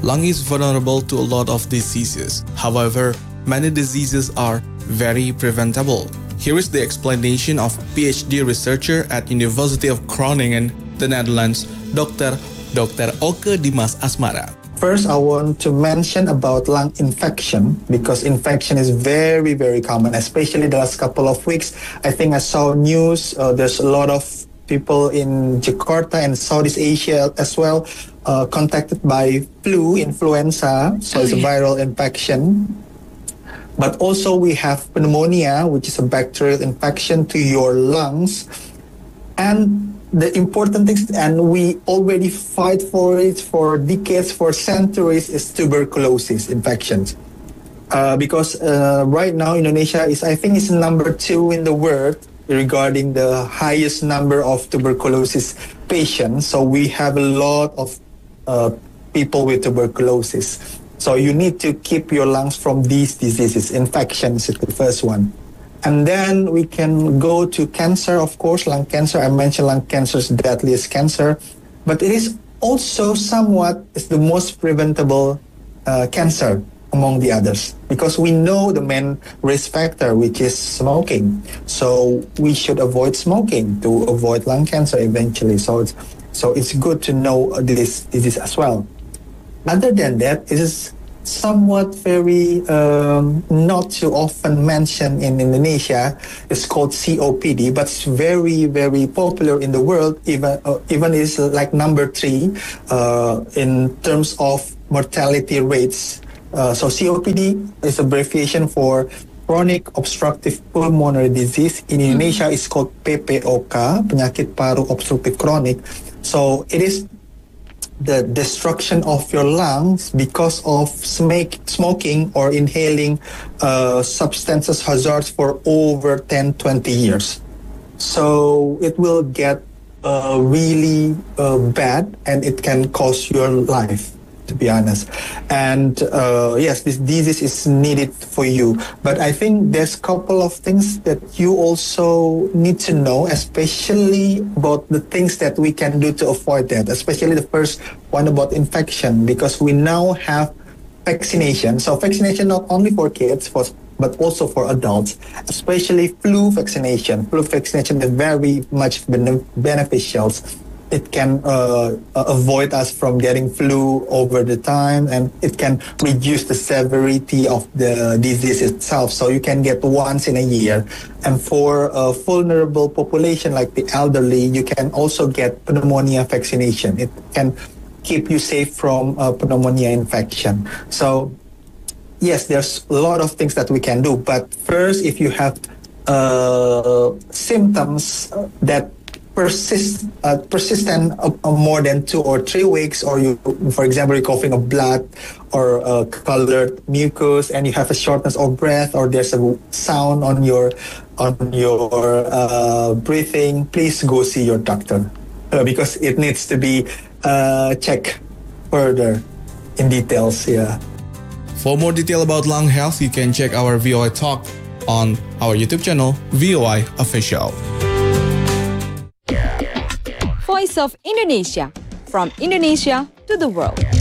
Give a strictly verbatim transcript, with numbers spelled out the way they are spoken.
Lung is vulnerable to a lot of diseases. However, many diseases are very preventable. Here is the explanation of PhD researcher at University of Groningen, the Netherlands, Doctor Doctor Oke Dimas Asmara. First, I want to mention about lung infection because infection is very, very common, especially the last couple of weeks. I think I saw news, uh, there's a lot of people in Jakarta and Southeast Asia as well uh, contacted by flu, influenza, so it's a viral infection. But also we have pneumonia, which is a bacterial infection to your lungs. And the important things, and we already fight for it for decades, for centuries, is tuberculosis infections. Uh, because uh, right now Indonesia is, I think, is number two in the world regarding the highest number of tuberculosis patients. So we have a lot of uh, people with tuberculosis. So you need to keep your lungs from these diseases. Infections is the first one. And then we can go to cancer, of course, lung cancer. I mentioned lung cancer is the deadliest cancer, but it is also somewhat is the most preventable uh, cancer among the others because we know the main risk factor, which is smoking. So we should avoid smoking to avoid lung cancer eventually. So it's, so it's good to know this disease as well. Other than that, it is somewhat very um, not too often mentioned in Indonesia. It's called C O P D, but it's very, very popular in the world. Even uh, even is like number three uh, in terms of mortality rates. Uh, so C O P D is abbreviation for chronic obstructive pulmonary disease. In Indonesia, it's called P P O K, penyakit paru obstruktif kronik. So it is the destruction of your lungs because of smoke, smoking or inhaling uh, substances hazards for over ten, twenty years. So it will get uh, really uh, bad and it can cost your life, to be honest. And uh, yes, this disease is needed for you. But I think there's a couple of things that you also need to know, especially about the things that we can do to avoid that, especially the first one about infection, because we now have vaccination. So vaccination not only for kids, for, but also for adults, especially flu vaccination. Flu vaccination is very much bene- beneficial. It can uh, avoid us from getting flu over the time, and it can reduce the severity of the disease itself. So you can get once in a year. And for a vulnerable population like the elderly, you can also get pneumonia vaccination. It can keep you safe from uh, pneumonia infection. So yes, there's a lot of things that we can do. But first, if you have uh, symptoms that persist uh, persistent uh, uh, more than two or three weeks, or you, for example, you're coughing up blood or uh, colored mucus, and you have a shortness of breath, or there's a sound on your on your uh, breathing, please go see your doctor uh, because it needs to be uh, checked further in details. Yeah. For more detail about lung health, you can check our V O I Talk on our YouTube channel, V O I Official. Voice of Indonesia, from Indonesia to the world.